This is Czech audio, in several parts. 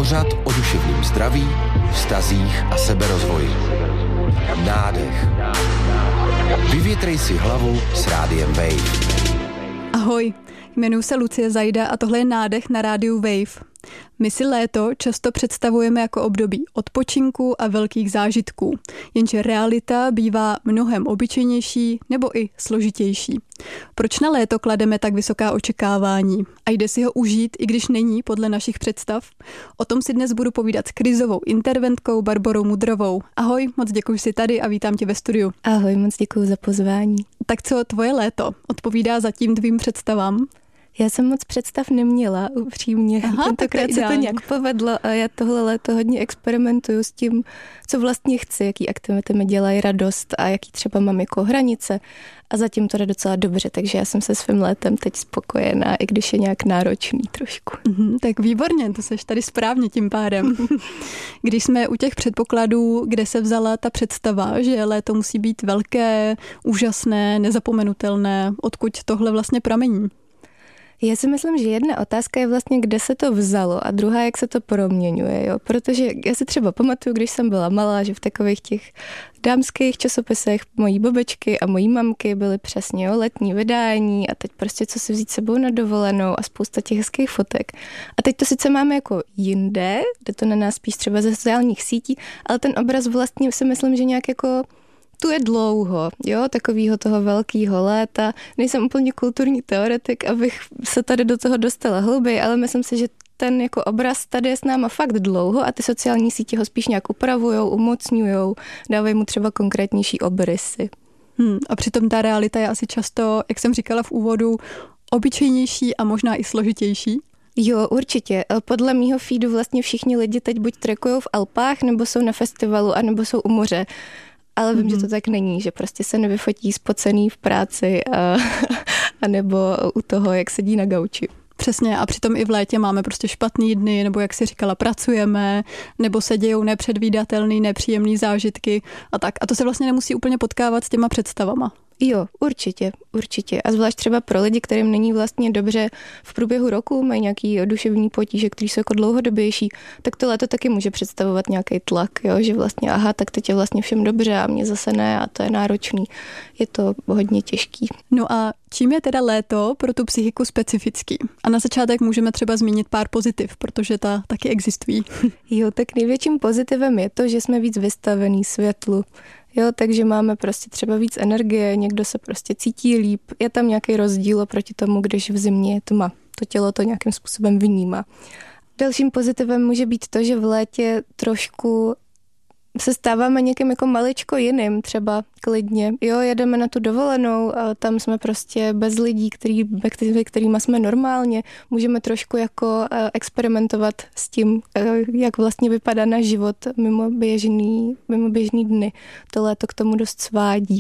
Pořad o duševním zdraví, vztazích a seberozvoji. Nádech. Vyvětrej si hlavu s Rádiem Wave. Ahoj, jmenuji se Lucie Zajda a tohle je Nádech na rádiu Wave. My si léto často představujeme jako období odpočinku a velkých zážitků, jenže realita bývá mnohem obyčejnější nebo i složitější. Proč na léto klademe tak vysoká očekávání a jde si ho užít, i když není podle našich představ? O tom si dnes budu povídat s krizovou interventkou Barborou Mudrovou. Ahoj, moc děkuji, že jsi tady a vítám tě ve studiu. Ahoj, moc děkuji za pozvání. Tak co tvoje léto odpovídá zatím tvým představám? Já jsem moc představ neměla, upřímně. Tentokrát se to nějak povedlo a já tohle léto hodně experimentuju s tím, co vlastně chci, jaký aktivity mi dělají radost a jaký třeba mám jako hranice. A zatím to jde docela dobře, takže já jsem se svým létem teď spokojená, i když je nějak náročný trošku. Tak výborně, to seš tady správně tím pádem. Když jsme u těch předpokladů, kde se vzala ta představa, že léto musí být velké, úžasné, nezapomenutelné, odkud tohle vlastně pramení? Já si myslím, že jedna otázka je vlastně, kde se to vzalo a druhá, jak se to proměňuje, jo? Protože já si třeba pamatuju, když jsem byla malá, že v takových těch dámských časopisech mojí babičky a mojí mamky byly přesně letní vydání a teď prostě co si vzít sebou na dovolenou a spousta těch hezkých fotek. A teď to sice máme jako jinde, jde to na nás spíš třeba ze sociálních sítí, ale ten obraz vlastně si myslím, že nějak jako tu je dlouho, jo, takovýho toho velkého léta. Nejsem úplně kulturní teoretik, abych se tady do toho dostala hlouběji, ale myslím si, že ten jako obraz tady je s náma fakt dlouho a ty sociální sítě ho spíš nějak upravujou, umocňujou, dávají mu třeba konkrétnější obrysy. A přitom ta realita je asi často, jak jsem říkala v úvodu, obyčejnější a možná i složitější. Jo, určitě. Podle mýho feedu vlastně všichni lidi teď buď trekujou v Alpách, nebo jsou na festivalu, anebo jsou u moře. Ale vím, že to tak není, že prostě se nevyfotí spocený v práci a nebo u toho, jak sedí na gauči. Přesně, a přitom i v létě máme prostě špatný dny, nebo jak jsi říkala, pracujeme, nebo se dějou nepředvídatelný, nepříjemný zážitky a tak. A to se vlastně nemusí úplně potkávat s těma představama. Jo, určitě. A zvlášť třeba pro lidi, kterým není vlastně dobře v průběhu roku, mají nějaký duševní potíže, který jsou jako dlouhodobější, tak to léto taky může představovat nějaký tlak, jo? Že vlastně tak teď je vlastně všem dobře a mě zase ne a to je náročný. Je to hodně těžký. No a čím je teda léto pro tu psychiku specifický? A na začátek můžeme třeba zmínit pár pozitiv, protože ta taky existují. Jo, tak největším pozitivem je to, že jsme víc vystavený světlu. Jo, takže máme prostě třeba víc energie, někdo se prostě cítí líp. Je tam nějaký rozdíl oproti tomu, když v zimě je tma. To tělo to nějakým způsobem vnímá. Dalším pozitivem může být to, že v létě trošku se stáváme někým jako maličko jiným, třeba klidně. Jo, jedeme na tu dovolenou a tam jsme prostě bez lidí, kterýma jsme normálně. Můžeme trošku jako experimentovat s tím, jak vlastně vypadá náš život mimo běžný dny. To léto k tomu dost svádí.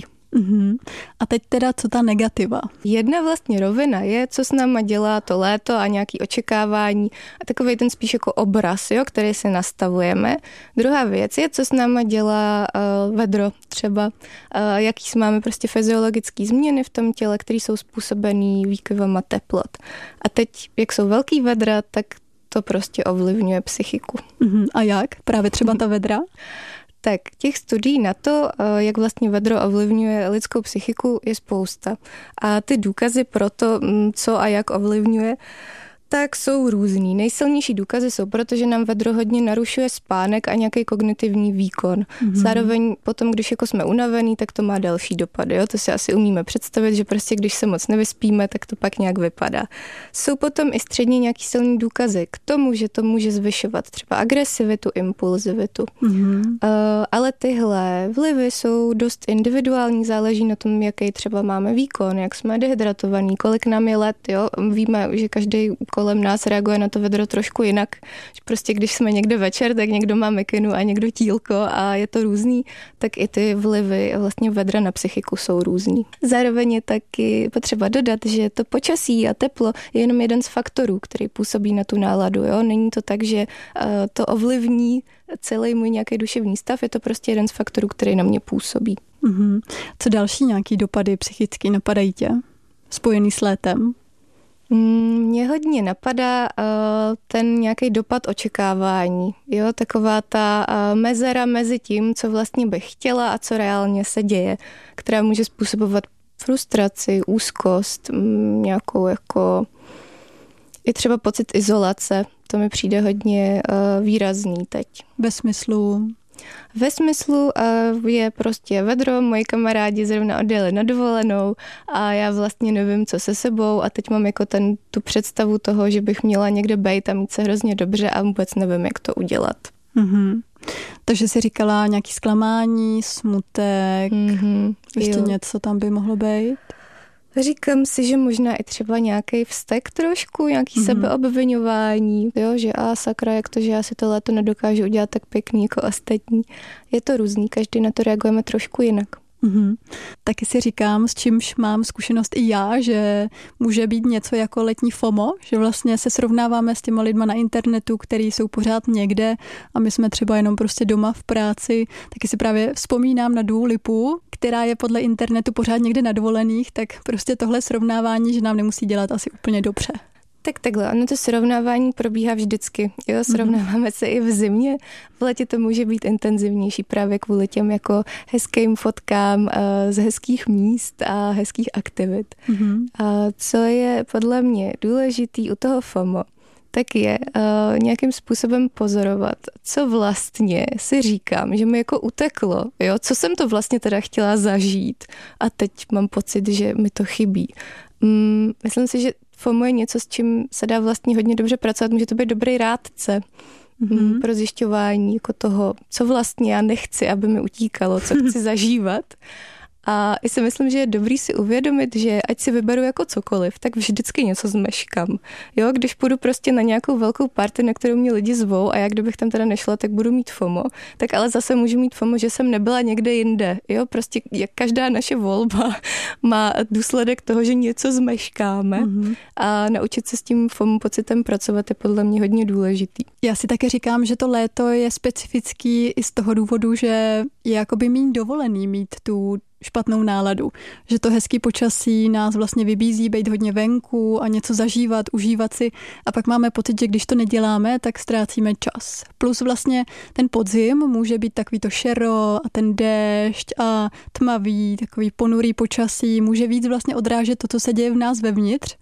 A teď teda, co ta negativa? Jedna vlastně rovina je, co s náma dělá to léto a nějaký očekávání a takovej ten spíš jako obraz, jo, který si nastavujeme. Druhá věc je, co s náma dělá vedro třeba, jaký máme prostě fyziologické změny v tom těle, které jsou způsobený výkyvama teplot. A teď, jak jsou velký vedra, tak to prostě ovlivňuje psychiku. A jak? Právě třeba ta vedra? Tak těch studií na to, jak vlastně vedro ovlivňuje lidskou psychiku, je spousta. A ty důkazy pro to, co a jak ovlivňuje, tak jsou různý. Nejsilnější důkazy jsou, protože nám vedro hodně narušuje spánek a nějaký kognitivní výkon. Zároveň potom, když jako jsme unavený, tak to má další dopady. Jo? To si asi umíme představit, že prostě když se moc nevyspíme, tak to pak nějak vypadá. Jsou potom i středně nějaký silný důkazy k tomu, že to může zvyšovat třeba agresivitu, impulzivitu. Ale tyhle vlivy jsou dost individuální, záleží na tom, jaký třeba máme výkon, jak jsme dehydratovaný, kolik nám je let. Jo? Víme, že každý kolem nás reaguje na to vedro trošku jinak. Prostě když jsme někde večer, tak někdo má mikinu a někdo tílko a je to různý, tak i ty vlivy vlastně vedra na psychiku jsou různý. Zároveň je taky potřeba dodat, že to počasí a teplo je jenom jeden z faktorů, který působí na tu náladu. Jo? Není to tak, že to ovlivní celý můj nějaký duševní stav, je to prostě jeden z faktorů, který na mě působí. Co další nějaký dopady psychicky napadají tě? Spojený s létem? Mě hodně napadá ten nějaký dopad očekávání, jo, taková ta mezera mezi tím, co vlastně bych chtěla a co reálně se děje, která může způsobovat frustraci, úzkost, nějakou jako i třeba pocit izolace. To mi přijde hodně výrazný teď. Ve smyslu je prostě vedro, moji kamarádi zrovna odjeli na dovolenou a já vlastně nevím, co se sebou a teď mám jako tu představu toho, že bych měla někde bejt a mít se hrozně dobře a vůbec nevím, jak to udělat. Mm-hmm. Takže jsi říkala nějaký zklamání, smutek, ještě něco tam by mohlo být? Říkám si, že možná i třeba nějaký vztek trošku, nějaký sebeobviňování, jo, že sakra, jak to, že já si to léto nedokážu udělat tak pěkný jako ostatní. Je to různý, každý na to reagujeme trošku jinak. Taky si říkám, s čímž mám zkušenost i já, že může být něco jako letní FOMO, že vlastně se srovnáváme s těma lidma na internetu, který jsou pořád někde a my jsme třeba jenom prostě doma v práci. Taky si právě vzpomínám na Dua Lipu, která je podle internetu pořád někde na dovolených, tak prostě tohle srovnávání, že nám nemusí dělat asi úplně dobře. Tak takhle, ono to srovnávání probíhá vždycky. Jo, srovnáváme se i v zimě. V létě to může být intenzivnější právě kvůli těm jako hezkým fotkám z hezkých míst a hezkých aktivit. A co je podle mě důležitý u toho FOMO, tak je nějakým způsobem pozorovat, co vlastně si říkám, že mi jako uteklo, jo, co jsem to vlastně teda chtěla zažít a teď mám pocit, že mi to chybí. Myslím si, že FOMO je něco, s čím se dá vlastně hodně dobře pracovat. Může to být dobrý rádce pro zjišťování jako toho, co vlastně já nechci, aby mi utíkalo, co chci zažívat. A i si myslím, že je dobrý si uvědomit, že ať si vyberu jako cokoliv, tak vždycky něco zmeškám. Jo, když půjdu prostě na nějakou velkou party, na kterou mě lidi zvou a já kdybych tam teda nešla, tak budu mít FOMO. Tak ale zase můžu mít FOMO, že jsem nebyla někde jinde. Jo, prostě jak každá naše volba má důsledek toho, že něco zmeškáme a naučit se s tím FOMO pocitem pracovat je podle mě hodně důležitý. Já si také říkám, že to léto je specifický i z toho důvodu, že je jakoby méně dovolený mít tu špatnou náladu. Že to hezký počasí nás vlastně vybízí být hodně venku a něco zažívat, užívat si a pak máme pocit, že když to neděláme, tak ztrácíme čas. Plus vlastně ten podzim může být takový to šero a ten déšť a tmavý, takový ponurý počasí, může víc vlastně odrážet to, co se děje v nás vevnitř.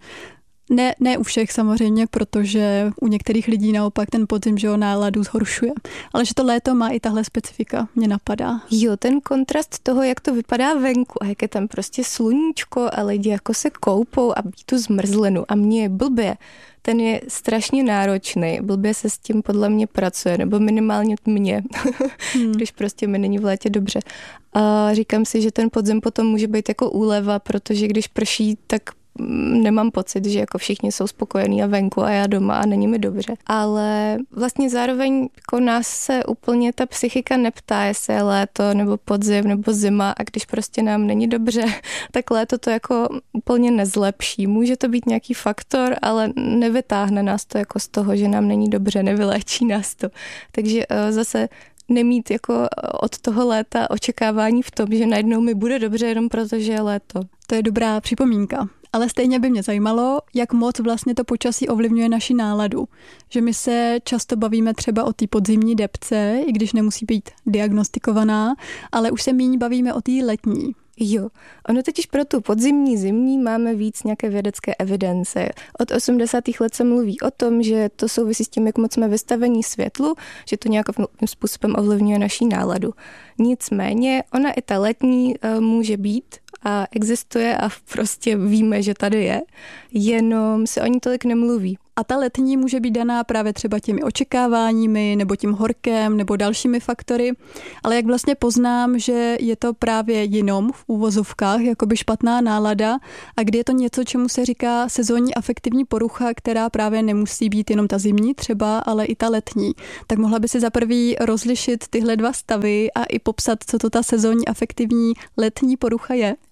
Ne u všech samozřejmě, protože u některých lidí naopak ten podzim, že náladu zhoršuje. Ale že to léto má i tahle specifika, mě napadá. Jo, ten kontrast toho, jak to vypadá venku a jak je tam prostě sluníčko a lidi jako se koupou a bíjí tu zmrzlinu a mě je blbě. Ten je strašně náročný, blbě se s tím podle mě pracuje, nebo minimálně mě, když prostě mi není v létě dobře. A říkám si, že ten podzim potom může být jako úleva, protože když prší, tak nemám pocit, že jako všichni jsou spokojení a venku a já doma a není mi dobře. Ale vlastně zároveň jako nás se úplně ta psychika neptá, jestli je léto nebo podzim nebo zima a když prostě nám není dobře, tak léto to jako úplně nezlepší. Může to být nějaký faktor, ale nevytáhne nás to jako z toho, že nám není dobře, nevyléčí nás to. Takže zase nemít jako od toho léta očekávání v tom, že najednou mi bude dobře jenom proto, že je léto. To je dobrá připomínka. Ale stejně by mě zajímalo, jak moc vlastně to počasí ovlivňuje naši náladu. Že my se často bavíme třeba o té podzimní depce, i když nemusí být diagnostikovaná, ale už se míň bavíme o té letní. Jo, ono totiž pro tu podzimní, zimní máme víc nějaké vědecké evidence. Od 80. let se mluví o tom, že to souvisí s tím, jak moc jsme vystavení světlu, že to nějakým způsobem ovlivňuje naší náladu. Nicméně ona i ta letní může být a existuje a prostě víme, že tady je, jenom se o ní tolik nemluví. A ta letní může být daná právě třeba těmi očekáváními nebo tím horkem nebo dalšími faktory, ale jak vlastně poznám, že je to právě jenom v úvozovkách jakoby špatná nálada a kdy je to něco, čemu se říká sezónní afektivní porucha, která právě nemusí být jenom ta zimní třeba, ale i ta letní. Tak mohla by si za prvý rozlišit tyhle dva stavy a i popsat, co to ta sezónní afektivní letní porucha je?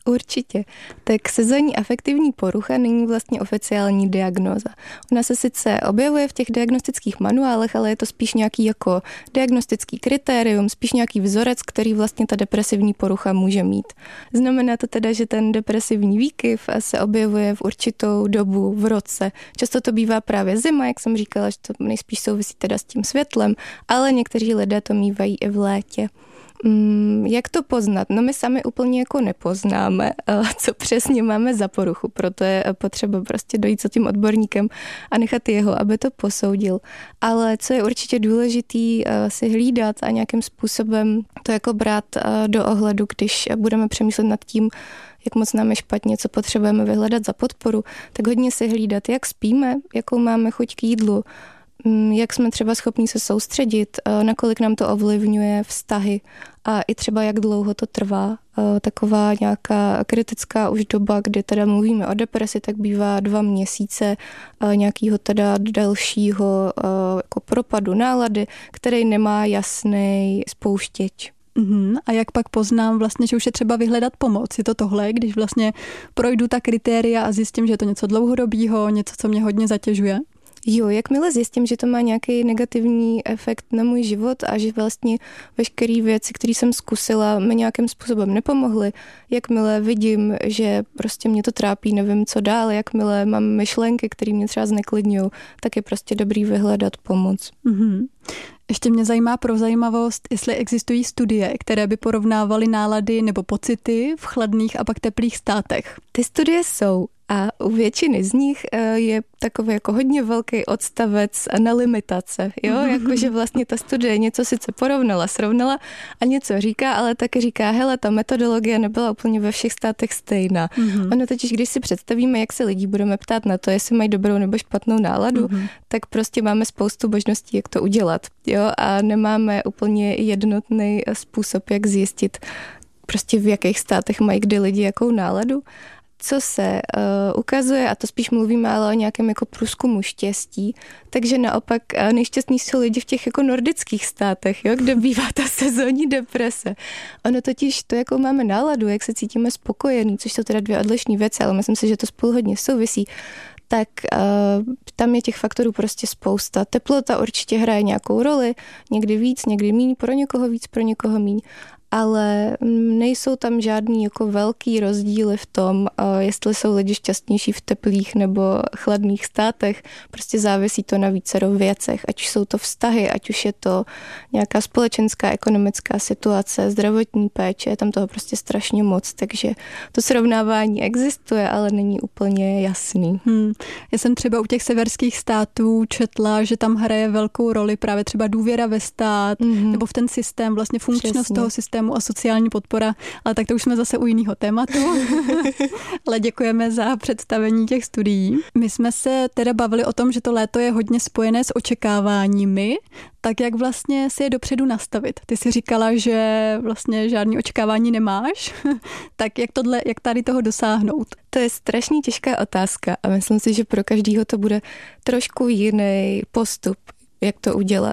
Určitě. Tak sezónní afektivní porucha není vlastně oficiální diagnóza. Ona se sice objevuje v těch diagnostických manuálech, ale je to spíš nějaký jako diagnostický kritérium, spíš nějaký vzorec, který vlastně ta depresivní porucha může mít. Znamená to teda, že ten depresivní výkyv se objevuje v určitou dobu v roce. Často to bývá právě zima, jak jsem říkala, že to nejspíš souvisí teda s tím světlem, ale někteří lidé to mívají i v létě. Jak to poznat? No my sami úplně jako nepoznáme, co přesně máme za poruchu, proto je potřeba prostě dojít za tím odborníkem a nechat jeho, aby to posoudil. Ale co je určitě důležitý si hlídat a nějakým způsobem to jako brát do ohledu, když budeme přemýšlet nad tím, jak moc nám je špatně, co potřebujeme vyhledat za podporu, tak hodně si hlídat, jak spíme, jakou máme chuť k jídlu, jak jsme třeba schopní se soustředit, nakolik nám to ovlivňuje vztahy a i třeba jak dlouho to trvá. Taková nějaká kritická už doba, kdy teda mluvíme o depresi, tak bývá 2 měsíce nějakého teda dalšího jako propadu nálady, který nemá jasný spouštěč. A jak pak poznám vlastně, že už je třeba vyhledat pomoc? Je to tohle, když vlastně projdu ta kritéria a zjistím, že je to něco dlouhodobého, něco, co mě hodně zatěžuje? Jo, jakmile zjistím, že to má nějaký negativní efekt na můj život a že vlastně veškeré věci, které jsem zkusila, mi nějakým způsobem nepomohly, jakmile vidím, že prostě mě to trápí, nevím co dál, jakmile mám myšlenky, které mě třeba zneklidňují, tak je prostě dobrý vyhledat pomoc. Ještě mě zajímá pro zajímavost, jestli existují studie, které by porovnávaly nálady nebo pocity v chladných a pak teplých státech. Ty studie jsou. A u většiny z nich je takový jako hodně velký odstavec na limitace, jo, jakože vlastně ta studie něco sice porovnala, srovnala a něco říká, ale taky říká, hele, ta metodologie nebyla úplně ve všech státech stejná. Ono totiž, když si představíme, jak se lidí budeme ptát na to, jestli mají dobrou nebo špatnou náladu, tak prostě máme spoustu možností, jak to udělat, jo, a nemáme úplně jednotný způsob, jak zjistit prostě v jakých státech mají kdy lidi jakou náladu. Co se ukazuje, a to spíš mluvíme ale o nějakém jako průzkumu štěstí, takže naopak nejšťastní jsou lidi v těch jako nordických státech, jo, kde bývá ta sezónní deprese. Ono totiž to, jakou máme náladu, jak se cítíme spokojení, což jsou teda 2 odlišné věci, ale myslím si, že to spolu hodně souvisí, tak tam je těch faktorů prostě spousta. Teplota určitě hraje nějakou roli, někdy víc, někdy míň, pro někoho víc, pro někoho míň. Ale nejsou tam žádný jako velký rozdíly v tom, jestli jsou lidi šťastnější v teplých nebo chladných státech. Prostě závisí to na vícero věcech, ať už jsou to vztahy, ať už je to nějaká společenská, ekonomická situace, zdravotní péče, je tam toho prostě strašně moc, takže to srovnávání existuje, ale není úplně jasný. Já jsem třeba u těch severských států četla, že tam hraje velkou roli právě třeba důvěra ve stát, nebo v ten systém, vlastně funkčnost toho systému a sociální podpora, ale tak to už jsme zase u jiného tématu. Ale děkujeme za představení těch studií. My jsme se teda bavili o tom, že to léto je hodně spojené s očekáváními, tak jak vlastně si je dopředu nastavit? Ty jsi říkala, že vlastně žádný očekávání nemáš, tak jak tady toho dosáhnout? To je strašně těžká otázka a myslím si, že pro každýho to bude trošku jiný postup, jak to udělat.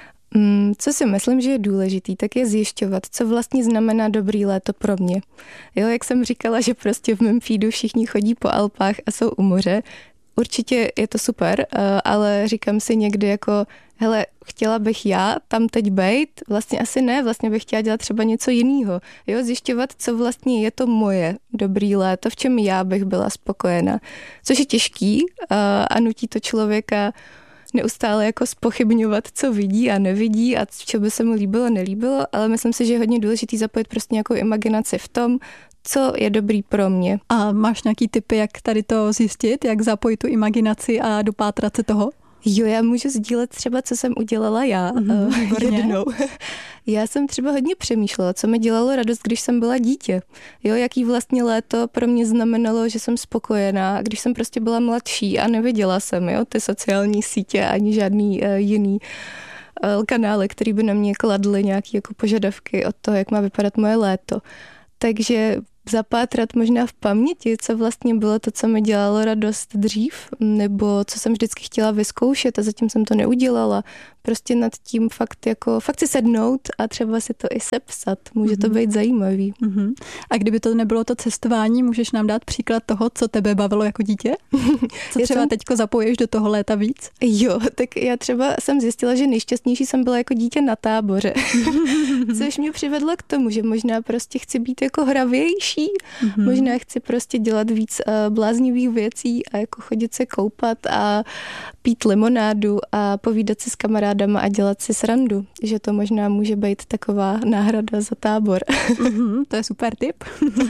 Co si myslím, že je důležitý, tak je zjišťovat, co vlastně znamená dobrý léto pro mě. Jo, jak jsem říkala, že prostě v mém feedu všichni chodí po Alpách a jsou u moře. Určitě je to super, ale říkám si někdy jako, hele, chtěla bych já tam teď bejt? Vlastně asi ne, vlastně bych chtěla dělat třeba něco jiného. Jo, zjišťovat, co vlastně je to moje dobrý léto, v čem já bych byla spokojená. Což je těžký a nutí to člověka neustále jako zpochybňovat, co vidí a nevidí a co by se mu líbilo, nelíbilo, ale myslím si, že je hodně důležitý zapojit prostě nějakou imaginaci v tom, co je dobrý pro mě. A máš nějaký tipy, jak tady to zjistit, jak zapojit tu imaginaci a dopátrat se toho? Jo, já můžu sdílet třeba, co jsem udělala já jednou. Já jsem třeba hodně přemýšlela, co mi dělalo radost, když jsem byla dítě. Jo, jaký vlastně léto pro mě znamenalo, že jsem spokojená, když jsem prostě byla mladší a neviděla jsem, jo, ty sociální sítě ani žádný jiný kanály, který by na mě kladly nějaké jako požadavky od toho, jak má vypadat moje léto. Takže zapátrat možná v paměti, co vlastně bylo to, co mi dělalo radost dřív, nebo co jsem vždycky chtěla vyzkoušet a zatím jsem to neudělala. Prostě nad tím fakt si sednout a třeba si to i sepsat. Může to být zajímavý. A kdyby to nebylo to cestování, můžeš nám dát příklad toho, co tebe bavilo jako dítě? Co třeba teďko zapoješ do toho léta víc? Jo, tak já třeba jsem zjistila, že nejšťastnější jsem byla jako dítě na táboře. Což mě přivedlo k tomu, že možná prostě chci být jako hravější, možná chci prostě dělat víc bláznivých věcí a jako chodit se koupat a pít limonádu a povídat si s kamarádama a dělat si srandu. Že to možná může být taková náhrada za tábor. To je super tip.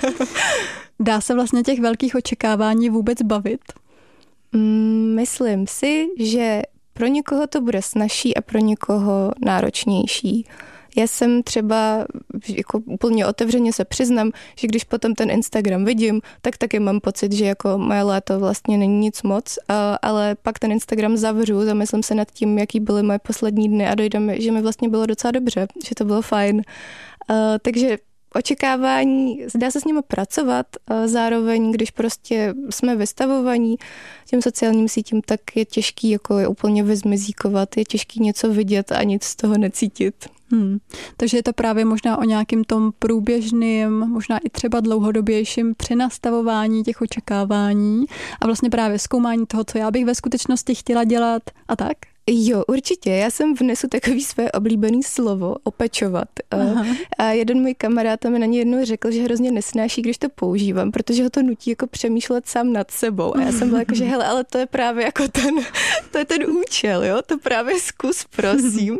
Dá se vlastně těch velkých očekávání vůbec bavit? Myslím si, že pro někoho to bude snazší a pro někoho náročnější. Já jsem třeba jako úplně otevřeně se přiznám, že když potom ten Instagram vidím, tak taky mám pocit, že jako moje léto vlastně není nic moc, ale pak ten Instagram zavřu, zamyslím se nad tím, jaký byly moje poslední dny a dojde mi, že mi vlastně bylo docela dobře, že to bylo fajn. Takže očekávání, dá se s nimi pracovat, zároveň, když prostě jsme vystavovaní těm sociálním sítím, tak je těžký jako je úplně vyzmizíkovat, je těžký něco vidět a nic z toho necítit. Takže je to právě možná o nějakým tom průběžným, možná i třeba dlouhodobějším přenastavování těch očekávání a vlastně právě zkoumání toho, co já bych ve skutečnosti chtěla dělat a tak? Jo, určitě. Já jsem vnesu takový své oblíbený slovo, opečovat. A jeden můj kamarád mi na ně jednou řekl, že hrozně nesnáší, když to používám, protože ho to nutí jako přemýšlet sám nad sebou. A já jsem byla jako, že hele, ale to je právě jako ten účel, jo? To právě zkus, prosím.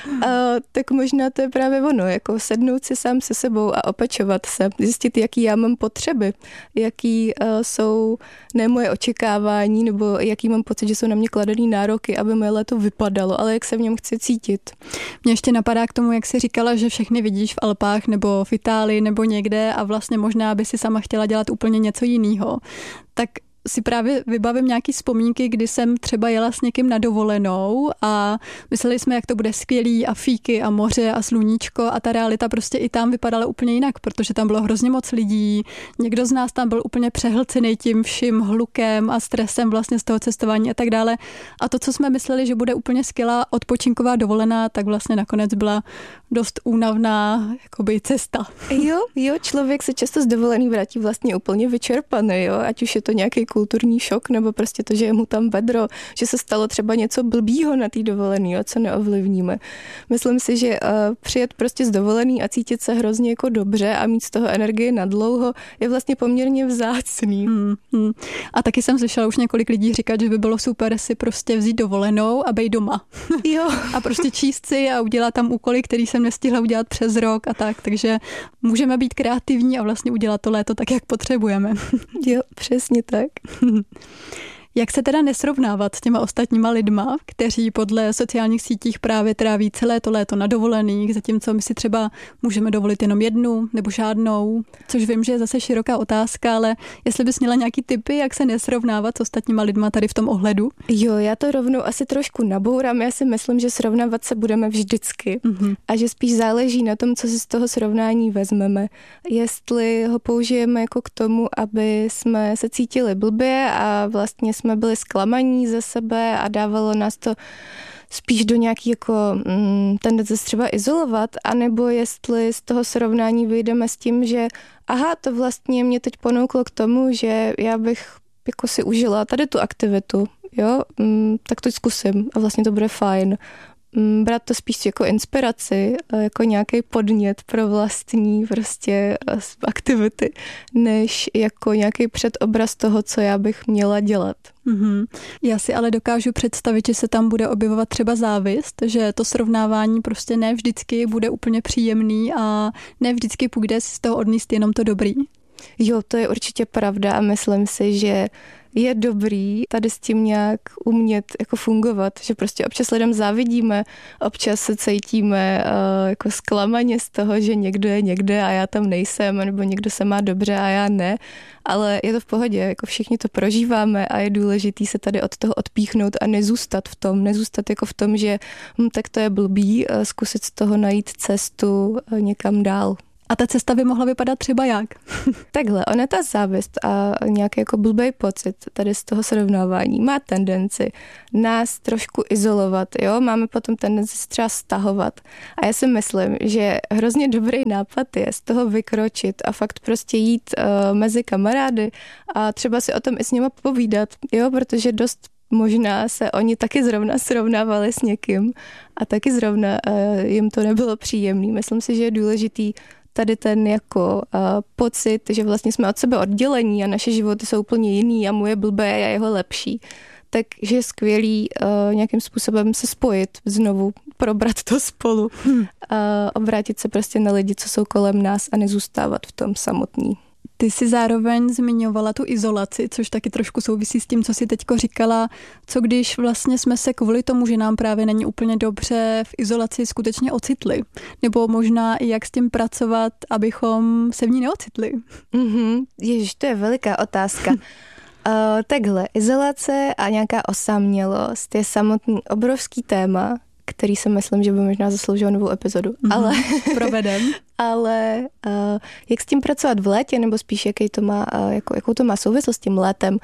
Tak možná to je právě ono, jako sednout si sám se sebou a opečovat se, zjistit, jaký já mám potřeby, jaký jsou ne moje očekávání, nebo jaký mám pocit, že jsou na mě kladený nároky, aby moje léto vypadalo, ale jak se v něm chci cítit. Mě ještě napadá k tomu, jak jsi říkala, že všechny vidíš v Alpách nebo v Itálii nebo někde a vlastně možná by si sama chtěla dělat úplně něco jiného. Tak si právě vybavím nějaký vzpomínky, kdy jsem třeba jela s někým na dovolenou a mysleli jsme, jak to bude skvělý a fíky a moře a sluníčko a ta realita prostě i tam vypadala úplně jinak, protože tam bylo hrozně moc lidí, někdo z nás tam byl úplně přehlcený tím vším hlukem a stresem vlastně z toho cestování a tak dále. A to, co jsme mysleli, že bude úplně skvělá odpočinková dovolená, tak vlastně nakonec byla dost únavná jakoby cesta. Jo, člověk se často z dovolený vrátí vlastně úplně vyčerpaný, jo, ať už je to nějaký kulturní šok, nebo prostě to, že je mu tam vedro, že se stalo třeba něco blbýho na té dovolený, jo, co neovlivníme. Myslím si, že přijet prostě z dovolený a cítit se hrozně jako dobře a mít z toho energii nadlouho je vlastně poměrně vzácný. A taky jsem slyšela už několik lidí říkat, že by bylo super si prostě vzít dovolenou a být doma. Jo. A prostě číst si a udělat tam úkoly, který jsem nestihla udělat přes rok a tak, takže můžeme být kreativní a vlastně udělat to léto tak, jak potřebujeme. Jo, přesně tak. Jak se teda nesrovnávat s těma ostatníma lidma, kteří podle sociálních sítích právě tráví celé to léto na dovolených, zatímco my si třeba můžeme dovolit jenom jednu nebo žádnou, což vím, že je zase široká otázka, ale jestli bys měla nějaký tipy, jak se nesrovnávat s ostatníma lidma tady v tom ohledu? Jo, já to rovnou asi trošku nabourám. Já si myslím, že srovnávat se budeme vždycky a že spíš záleží na tom, co si z toho srovnání vezmeme. Jestli ho použijeme jako k tomu, aby jsme se cítili blbě a vlastně jsme byli zklamaní ze sebe a dávalo nás to spíš do nějaký jako tendence třeba izolovat, anebo jestli z toho srovnání vyjdeme s tím, že aha, to vlastně mě teď ponouklo k tomu, že já bych jako si užila tady tu aktivitu, jo, tak to zkusím a vlastně to bude fajn. Brát to spíš jako inspiraci, jako nějaký podnět pro vlastní prostě aktivity, než jako nějaký předobraz toho, co já bych měla dělat. Já si ale dokážu představit, že se tam bude objevovat třeba závist, že to srovnávání prostě ne vždycky bude úplně příjemný a ne vždycky půjde z toho odníst jenom to dobrý. Jo, to je určitě pravda a myslím si, že je dobrý tady s tím nějak umět jako fungovat, že prostě občas lidem závidíme, občas se cítíme jako zklamaně z toho, že někdo je někde a já tam nejsem, nebo někdo se má dobře a já ne, ale je to v pohodě, jako všichni to prožíváme a je důležitý se tady od toho odpíchnout a nezůstat jako v tom, že tak to je blbý, zkusit z toho najít cestu někam dál. A ta cesta by mohla vypadat třeba jak? Takhle, ona ta závist a nějaký jako blbej pocit tady z toho srovnávání má tendenci nás trošku izolovat, jo? Máme potom tendenci se třeba stahovat. A já si myslím, že hrozně dobrý nápad je z toho vykročit a fakt prostě jít mezi kamarády a třeba si o tom i s nima povídat, jo? Protože dost možná se oni taky zrovna srovnávali s někým a taky zrovna jim to nebylo příjemný. Myslím si, že je důležitý tady ten jako pocit, že vlastně jsme od sebe oddělení a naše životy jsou úplně jiný a mu je blbé a jeho lepší. Takže je skvělý nějakým způsobem se spojit znovu, probrat to spolu a obrátit se prostě na lidi, co jsou kolem nás a nezůstávat v tom samotní. Ty jsi zároveň zmiňovala tu izolaci, což taky trošku souvisí s tím, co jsi teďko říkala. Co když vlastně jsme se kvůli tomu, že nám právě není úplně dobře, v izolaci skutečně ocitli? Nebo možná i jak s tím pracovat, abychom se v ní neocitli? Ježiš, to je veliká otázka. Takhle, izolace a nějaká osamělost je samotný obrovský téma, který si myslím, že by možná zasloužil novou epizodu. Ale provedem. Ale jak s tím pracovat v létě, nebo spíš jakou to má souvislost s tím létem?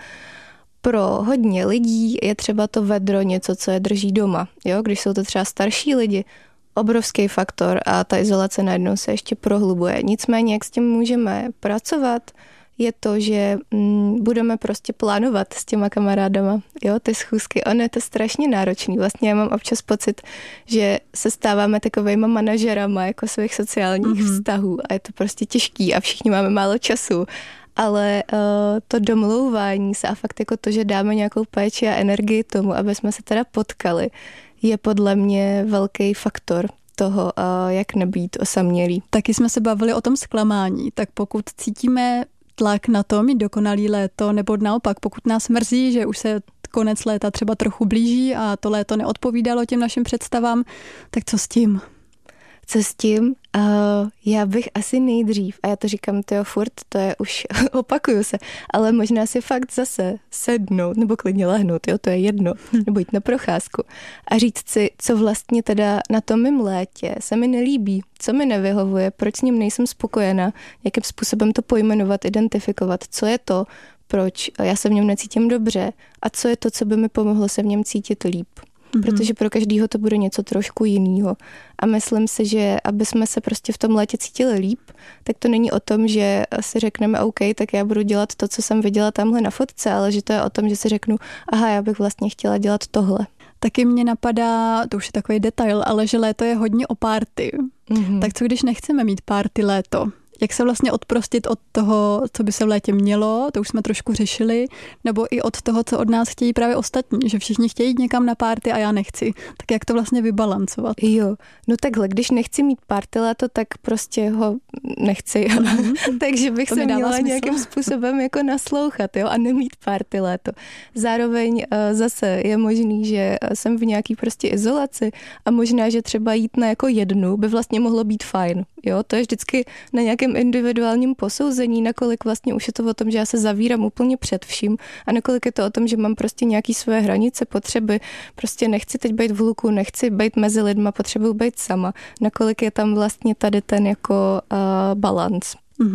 Pro hodně lidí je třeba to vedro něco, co je drží doma. Jo? Když jsou to třeba starší lidi, obrovský faktor a ta izolace najednou se ještě prohlubuje. Nicméně, jak s tím můžeme pracovat, je to, že budeme prostě plánovat s těma kamarádama, jo, ty schůzky. Ono je to strašně náročný. Vlastně já mám občas pocit, že se stáváme takovejma manažerama jako svých sociálních vztahů a je to prostě těžký a všichni máme málo času. Ale to domlouvání se a fakt jako to, že dáme nějakou péči a energii tomu, aby jsme se teda potkali, je podle mě velký faktor toho, jak nebýt osamělý. Taky jsme se bavili o tom zklamání, tak pokud cítíme tlak na to mít dokonalý léto, nebo naopak, pokud nás mrzí, že už se konec léta třeba trochu blíží a to léto neodpovídalo těm našim představám, tak co s tím? Co s tím? Já bych asi nejdřív, a já to říkám furt, to je už, opakuju se, ale možná si fakt zase sednout, nebo klidně lehnout, jo, to je jedno, nebo jít na procházku a říct si, co vlastně teda na tom mým létě se mi nelíbí, co mi nevyhovuje, proč s ním nejsem spokojená, jakým způsobem to pojmenovat, identifikovat, co je to, proč já se v něm necítím dobře a co je to, co by mi pomohlo se v něm cítit líp. Protože pro každýho to bude něco trošku jinýho. A myslím si, že aby jsme se prostě v tom létě cítili líp, tak to není o tom, že si řekneme OK, tak já budu dělat to, co jsem viděla tamhle na fotce, ale že to je o tom, že si řeknu, aha, já bych vlastně chtěla dělat tohle. Taky mě napadá, to už je takový detail, ale že léto je hodně o party. Tak co když nechceme mít party léto? Jak se vlastně odprostit od toho, co by se v létě mělo, to už jsme trošku řešili, nebo i od toho, co od nás chtějí právě ostatní, že všichni chtějí jít někam na party a já nechci. Tak jak to vlastně vybalancovat? Jo, no takhle, když nechci mít party léto, tak prostě ho nechci. Takže bych se měla nějakým způsobem jako naslouchat, jo, a nemít party léto. Zároveň zase je možný, že jsem v nějaký prostě izolaci a možná, že třeba jít na jako jednu by vlastně mohlo být fajn. Jo, to je vždycky na nějakém individuálním posouzení, nakolik vlastně už je to o tom, že já se zavírám úplně před vším a nakolik je to o tom, že mám prostě nějaký své hranice, potřeby, prostě nechci teď být v hluku, nechci být mezi lidma, potřebuji být sama, nakolik je tam vlastně tady ten jako balans.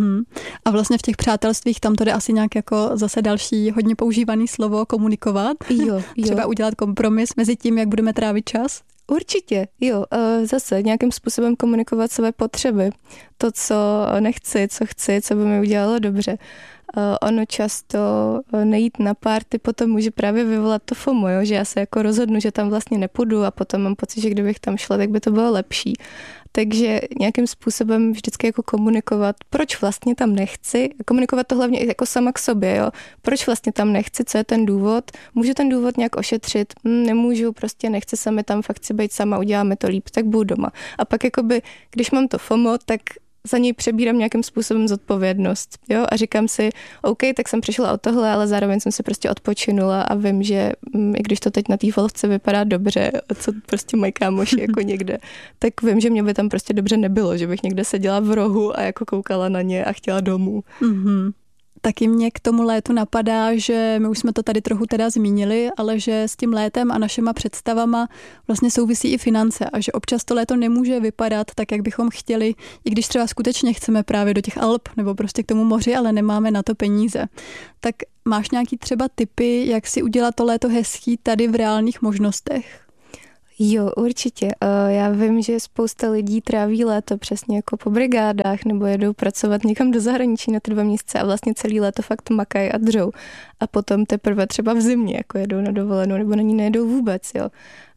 A vlastně v těch přátelstvích tam to jde asi nějak jako zase další hodně používaný slovo komunikovat. Jo. Třeba udělat kompromis mezi tím, jak budeme trávit čas. Určitě, jo. Zase nějakým způsobem komunikovat své potřeby. To, co nechci, co chci, co by mi udělalo dobře. Ono často nejít na party potom může právě vyvolat to FOMO, jo? Že já se jako rozhodnu, že tam vlastně nepůjdu a potom mám pocit, že kdybych tam šla, tak by to bylo lepší. Takže nějakým způsobem vždycky jako komunikovat, proč vlastně tam nechci, komunikovat to hlavně jako sama k sobě, jo. Proč vlastně tam nechci, co je ten důvod, můžu ten důvod nějak ošetřit, nemůžu, prostě nechci se mi tam, fakt chci být sama, uděláme to líp, tak budu doma. A pak jakoby, když mám to FOMO, tak za něj přebírám nějakým způsobem zodpovědnost, jo, a říkám si, OK, tak jsem přišla o tohle, ale zároveň jsem si prostě odpočinula a vím, že i když to teď na té Volvce vypadá dobře, co prostě mají kámoši jako někde, tak vím, že mě by tam prostě dobře nebylo, že bych někde seděla v rohu a jako koukala na ně a chtěla domů. Taky mě k tomu létu napadá, že my už jsme to tady trochu teda zmínili, ale že s tím létem a našima představama vlastně souvisí i finance a že občas to léto nemůže vypadat tak, jak bychom chtěli, i když třeba skutečně chceme právě do těch Alp nebo prostě k tomu moři, ale nemáme na to peníze. Tak máš nějaký třeba tipy, jak si udělat to léto hezký tady v reálných možnostech? Jo, určitě. Já vím, že spousta lidí tráví léto přesně jako po brigádách nebo jedou pracovat někam do zahraničí na ty 2 měsíce a vlastně celý léto fakt makají a dřou. A potom teprve třeba v zimě jako jedou na dovolenou nebo na ní nejedou vůbec, jo.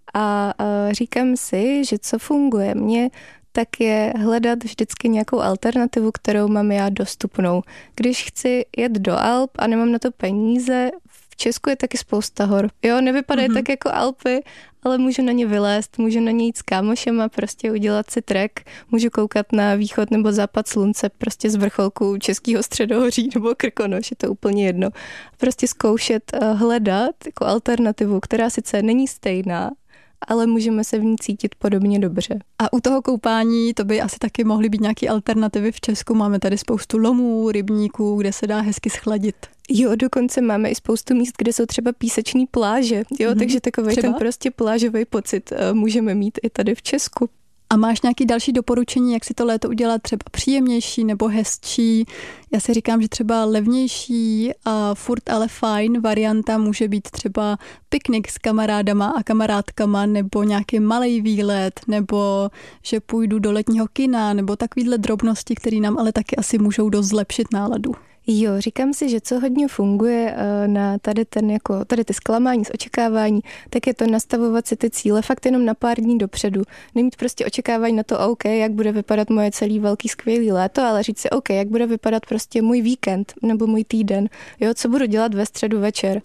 A říkám si, že co funguje mně, tak je hledat vždycky nějakou alternativu, kterou mám já dostupnou. Když chci jet do Alp a nemám na to peníze, v Česku je taky spousta hor. Jo, nevypadají tak jako Alpy, ale můžu na ně vylézt, můžu na ně jít s kámošema, prostě udělat si trek, můžu koukat na východ nebo západ slunce prostě z vrcholku Českého středohoří nebo Krkonoš, je to úplně jedno. Prostě zkoušet hledat jako alternativu, která sice není stejná, ale můžeme se v ní cítit podobně dobře. A u toho koupání to by asi taky mohly být nějaké alternativy v Česku. Máme tady spoustu lomů, rybníků, kde se dá hezky schladit. Jo, dokonce máme i spoustu míst, kde jsou třeba písečný pláže, jo, takže takový ten prostě plážový pocit můžeme mít i tady v Česku. A máš nějaké další doporučení, jak si to léto udělat třeba příjemnější nebo hezčí? Já si říkám, že třeba levnější a furt ale fajn varianta může být třeba piknik s kamarádama a kamarádkama nebo nějaký malej výlet nebo že půjdu do letního kina nebo takovýhle drobnosti, které nám ale taky asi můžou dost zlepšit náladu. Jo, říkám si, že co hodně funguje na tady ty zklamání z očekávání, tak je to nastavovat si ty cíle fakt jenom na pár dní dopředu. Nemít prostě očekávání na to, OK, jak bude vypadat moje celý velký skvělý léto, ale říct si, OK, jak bude vypadat prostě můj víkend nebo můj týden, jo, co budu dělat ve středu večer.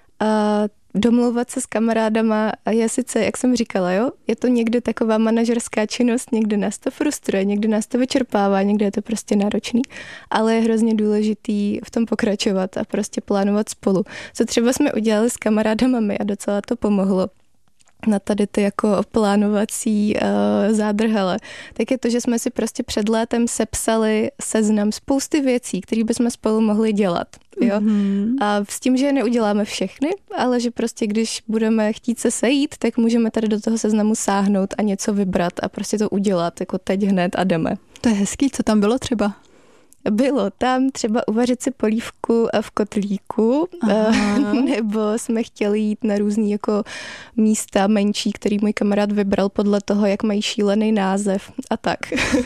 A domlouvat se s kamarádama je sice, jak jsem říkala, jo, je to někdy taková manažerská činnost, někdy nás to frustruje, někdy nás to vyčerpává, někdy je to prostě náročný, ale je hrozně důležitý v tom pokračovat a prostě plánovat spolu. Co třeba jsme udělali s kamarádama my a docela to pomohlo na tady ty jako plánovací zádrhele, tak je to, že jsme si prostě před létem sepsali seznam spousty věcí, které bychom spolu mohli dělat. Jo? A s tím, že je neuděláme všechny, ale že prostě když budeme chtít se sejít, tak můžeme tady do toho seznamu sáhnout a něco vybrat a prostě to udělat, jako teď hned a jdeme. To je hezký, co tam bylo třeba? Bylo tam třeba uvařit si polívku v kotlíku, nebo jsme chtěli jít na různý jako místa menší, který můj kamarád vybral podle toho, jak mají šílený název a tak.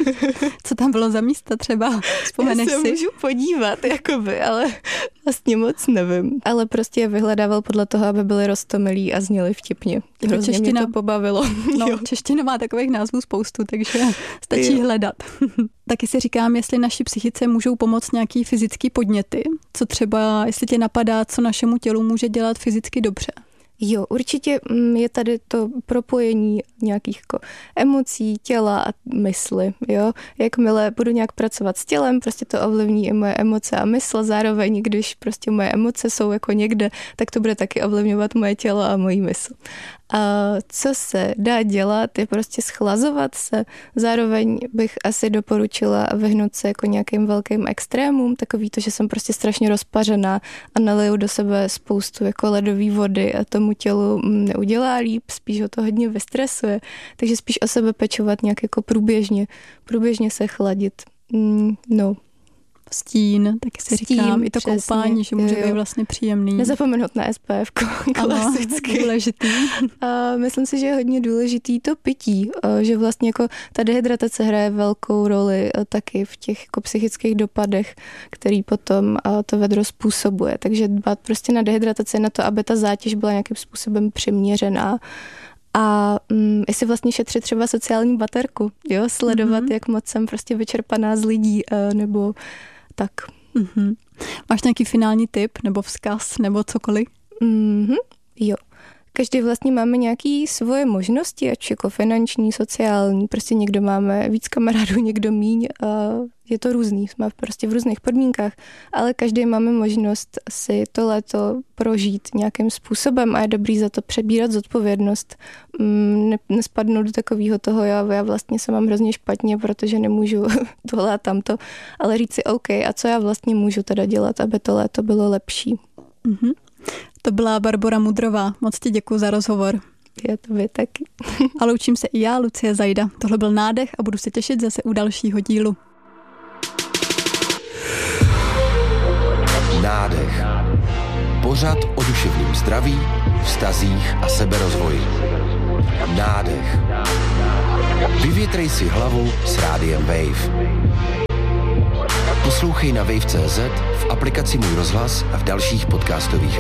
Co tam bylo za místa třeba? Vzpomeneš si? Já se můžu podívat, jakoby, ale vlastně moc nevím. Ale prostě je vyhledával podle toho, aby byly roztomilí a zněli vtipně. Hrozně mě to pobavilo. No, čeština má takových názvů spoustu, takže stačí hledat. Taky si říkám, jestli naší psychice můžou pomoct nějaký fyzický podněty. Co třeba, jestli tě napadá, co našemu tělu může dělat fyzicky dobře. Jo, určitě je tady to propojení nějakých jako emocí, těla a mysli, jo. Jakmile budu nějak pracovat s tělem, prostě to ovlivní i moje emoce a mysl, zároveň když prostě moje emoce jsou jako někde, tak to bude taky ovlivňovat moje tělo a moji mysl. A co se dá dělat, je prostě schlazovat se. Zároveň bych asi doporučila vyhnout se jako nějakým velkým extrémům, takový to, že jsem prostě strašně rozpařená a naliju do sebe spoustu jako ledové vody a tomu tělu neudělá líp, spíš ho to hodně vystresuje. Takže spíš o sebe pečovat nějak jako průběžně se chladit. No. Stín, taky si říkám, i to přesně, koupání, že může být vlastně příjemný. Nezapomenout na SPF, klasicky. Důležitý. A myslím si, že je hodně důležitý to pití, že vlastně jako ta dehydratace hraje velkou roli taky v těch jako psychických dopadech, který potom to vedro způsobuje. Takže dbát prostě na dehydrataci, na to, aby ta zátěž byla nějakým způsobem přiměřená. A jestli vlastně šetřit třeba sociální baterku, jo, sledovat, jak moc jsem prostě vyčerpaná z lidí, nebo tak. Máš nějaký finální tip, nebo vzkaz, nebo cokoliv? Jo. Každý vlastně máme nějaké svoje možnosti, ať jako finanční, sociální, prostě někdo máme víc kamarádů, někdo míň, je to různý, jsme prostě v různých podmínkách, ale každý máme možnost si to léto prožít nějakým způsobem a je dobrý za to přebírat zodpovědnost, nespadnout do takového toho, já vlastně se mám hrozně špatně, protože nemůžu tohle a tamto, ale říct si OK, a co já vlastně můžu teda dělat, aby to léto bylo lepší. Mm-hmm. To byla Barbora Mudrová. Moc ti děkuji za rozhovor. Já tobě taky. A loučím se i já, Lucie Zajda. Tohle byl Nádech a budu se těšit zase u dalšího dílu. Nádech. Pořad o duševním zdraví, vztazích a seberozvoji. Nádech. Vyvětrej si hlavu s rádiem Wave. Poslouchej na wave.cz, v aplikaci Můj rozhlas a v dalších podcastových